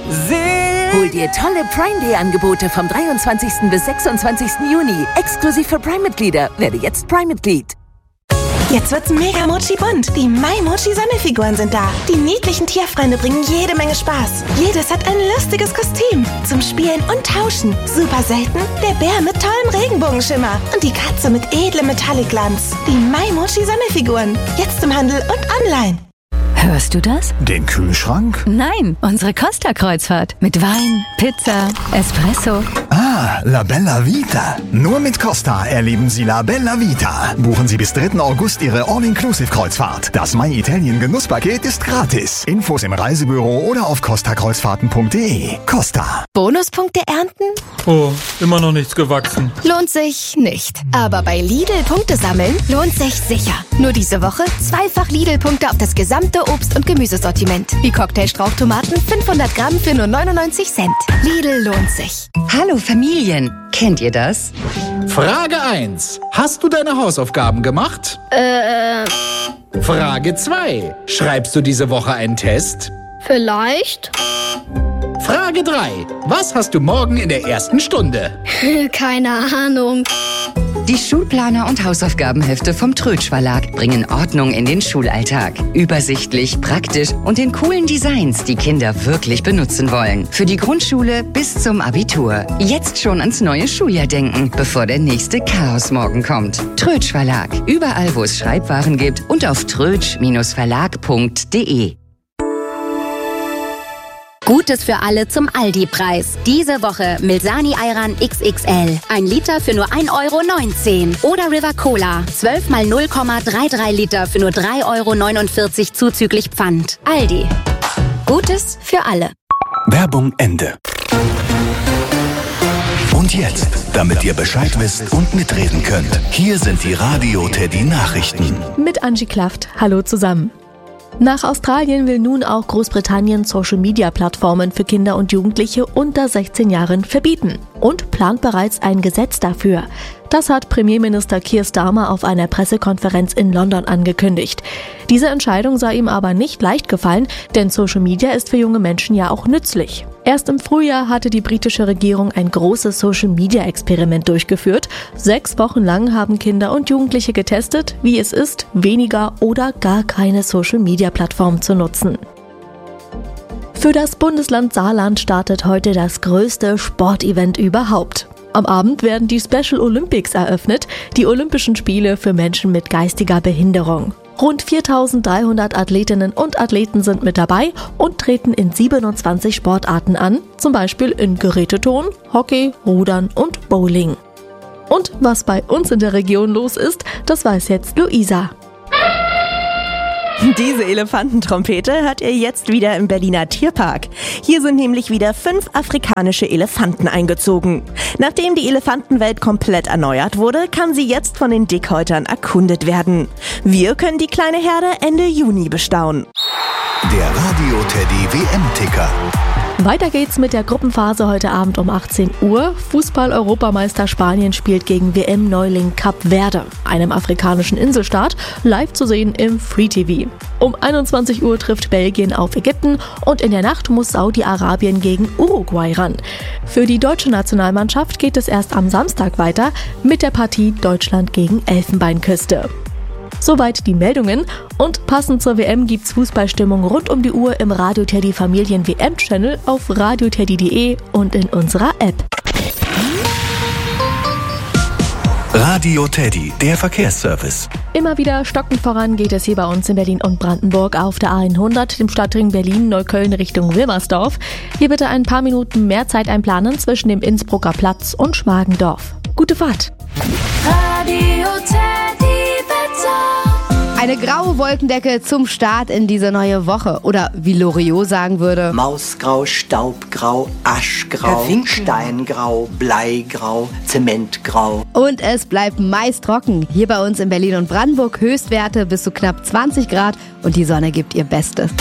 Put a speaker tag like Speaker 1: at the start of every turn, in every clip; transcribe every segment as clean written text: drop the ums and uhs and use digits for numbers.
Speaker 1: Hol dir tolle Prime Day Angebote vom 23. bis 26. Juni. Exklusiv für Prime-Mitglieder. Werde jetzt Prime-Mitglied.
Speaker 2: Jetzt wird's mega Mochi bunt. Die My Mochi Sammelfiguren sind da. Die niedlichen Tierfreunde bringen jede Menge Spaß. Jedes hat ein lustiges Kostüm. Zum Spielen und Tauschen. Super selten der Bär mit tollem Regenbogenschimmer. Und die Katze mit edlem Metallic-Glanz. Die My Mochi Sammelfiguren. Jetzt im Handel und online.
Speaker 3: Hörst du das?
Speaker 4: Den Kühlschrank?
Speaker 3: Nein, unsere Costa-Kreuzfahrt. Mit Wein, Pizza, Espresso.
Speaker 4: Ah, La Bella Vita. Nur mit Costa erleben Sie La Bella Vita. Buchen Sie bis 3. August Ihre All-Inclusive-Kreuzfahrt. Das My Italien Genusspaket ist gratis. Infos im Reisebüro oder auf costakreuzfahrten.de. Costa.
Speaker 2: Bonuspunkte ernten?
Speaker 5: Oh, immer noch nichts gewachsen.
Speaker 6: Lohnt sich nicht. Aber bei Lidl Punkte sammeln lohnt sich sicher. Nur diese Woche zweifach Lidl-Punkte auf das gesamte Obst- und Gemüsesortiment. Wie Cocktailstrauchtomaten 500 Gramm für nur 99 Cent. Lidl lohnt sich.
Speaker 7: Hallo Familien, kennt ihr das?
Speaker 8: Frage 1. Hast du deine Hausaufgaben gemacht? Frage 2. Schreibst du diese Woche einen Test?
Speaker 9: Vielleicht.
Speaker 8: Frage 3. Was hast du morgen in der ersten Stunde?
Speaker 9: Keine Ahnung.
Speaker 7: Die Schulplaner und Hausaufgabenhefte vom Trötsch Verlag bringen Ordnung in den Schulalltag. Übersichtlich, praktisch und in coolen Designs, die Kinder wirklich benutzen wollen. Für die Grundschule bis zum Abitur. Jetzt schon ans neue Schuljahr denken, bevor der nächste Chaosmorgen kommt. Trötsch Verlag. Überall, wo es Schreibwaren gibt und auf trötsch-verlag.de.
Speaker 6: Gutes für alle zum Aldi-Preis. Diese Woche Milsani Ayran XXL. 1 Liter für nur 1,19 €. Oder River Cola. 12 mal 0,33 Liter für nur 3,49 € zuzüglich Pfand. Aldi. Gutes für alle.
Speaker 10: Werbung Ende. Und jetzt, damit ihr Bescheid wisst und mitreden könnt, hier sind die Radio Teddy Nachrichten.
Speaker 11: Mit Angie Klaft. Hallo zusammen. Nach Australien will nun auch Großbritannien Social-Media-Plattformen für Kinder und Jugendliche unter 16 Jahren verbieten und plant bereits ein Gesetz dafür. Das hat Premierminister Keir Starmer auf einer Pressekonferenz in London angekündigt. Diese Entscheidung sei ihm aber nicht leicht gefallen, denn Social Media ist für junge Menschen ja auch nützlich. Erst im Frühjahr hatte die britische Regierung ein großes Social-Media-Experiment durchgeführt. 6 Wochen lang haben Kinder und Jugendliche getestet, wie es ist, weniger oder gar keine Social-Media-Plattform zu nutzen. Für das Bundesland Saarland startet heute das größte Sportevent überhaupt. Am Abend werden die Special Olympics eröffnet, die Olympischen Spiele für Menschen mit geistiger Behinderung. Rund 4.300 Athletinnen und Athleten sind mit dabei und treten in 27 Sportarten an, zum Beispiel in Geräteturnen, Hockey, Rudern und Bowling. Und was bei uns in der Region los ist, das weiß jetzt Luisa.
Speaker 2: Diese Elefantentrompete hört ihr jetzt wieder im Berliner Tierpark. Hier sind nämlich wieder 5 afrikanische Elefanten eingezogen. Nachdem die Elefantenwelt komplett erneuert wurde, kann sie jetzt von den Dickhäutern erkundet werden. Wir können die kleine Herde Ende Juni bestaunen.
Speaker 10: Der Radio Teddy WM-Ticker.
Speaker 11: Weiter geht's mit der Gruppenphase heute Abend um 18 Uhr. Fußball-Europameister Spanien spielt gegen WM-Neuling Kap Verde, einem afrikanischen Inselstaat, live zu sehen im Free TV. Um 21 Uhr trifft Belgien auf Ägypten und in der Nacht muss Saudi-Arabien gegen Uruguay ran. Für die deutsche Nationalmannschaft geht es erst am Samstag weiter mit der Partie Deutschland gegen Elfenbeinküste. Soweit die Meldungen und passend zur WM gibt's Fußballstimmung rund um die Uhr im Radio Teddy Familien WM-Channel auf radioteddy.de und in unserer App.
Speaker 10: Radio Teddy, der Verkehrsservice.
Speaker 11: Immer wieder stockend voran geht es hier bei uns in Berlin und Brandenburg auf der A100, dem Stadtring Berlin-Neukölln Richtung Wilmersdorf. Hier bitte ein paar Minuten mehr Zeit einplanen zwischen dem Innsbrucker Platz und Schmargendorf. Gute Fahrt!
Speaker 6: Radio Teddy Wetter.
Speaker 12: Eine graue Wolkendecke zum Start in diese neue Woche. Oder wie Loriot sagen würde:
Speaker 13: Mausgrau, Staubgrau, Aschgrau, Steingrau, Bleigrau, Zementgrau.
Speaker 12: Und es bleibt meist trocken. Hier bei uns in Berlin und Brandenburg Höchstwerte bis zu knapp 20 Grad und die Sonne gibt ihr Bestes.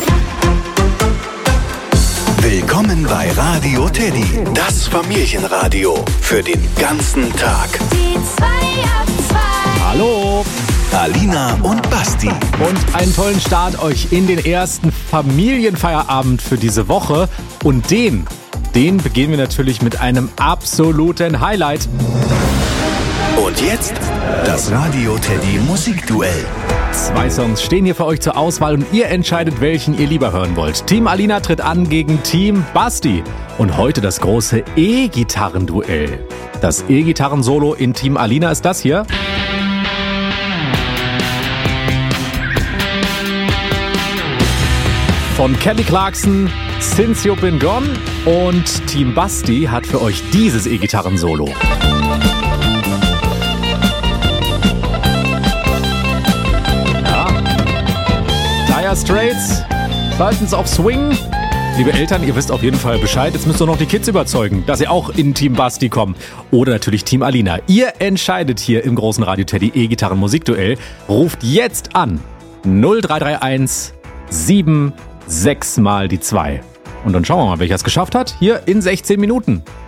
Speaker 10: Willkommen bei Radio Teddy, das Familienradio für den ganzen Tag.
Speaker 6: Die 2 ab 2.
Speaker 8: Hallo!
Speaker 10: Alina und Basti.
Speaker 14: Und einen tollen Start euch in den ersten Familienfeierabend für diese Woche. Und den beginnen wir natürlich mit einem absoluten Highlight.
Speaker 10: Und jetzt das Radio Teddy Musikduell.
Speaker 14: 2 Songs stehen hier für euch zur Auswahl und ihr entscheidet, welchen ihr lieber hören wollt. Team Alina tritt an gegen Team Basti. Und heute das große E-Gitarren-Duell. Das E-Gitarren-Solo in Team Alina ist das hier. Von Kelly Clarkson, Since You've Been Gone. Und Team Basti hat für euch dieses E-Gitarren-Solo. Dire Straits, Sultans of Swing. Liebe Eltern, ihr wisst auf jeden Fall Bescheid. Jetzt müsst ihr noch die Kids überzeugen, dass ihr auch in Team Basti kommt. Oder natürlich Team Alina. Ihr entscheidet hier im großen Radio Teddy E-Gitarren Musikduell. Ruft jetzt an 0331 76 mal die 2. Und dann schauen wir mal, welcher es geschafft hat. Hier in 16 Minuten.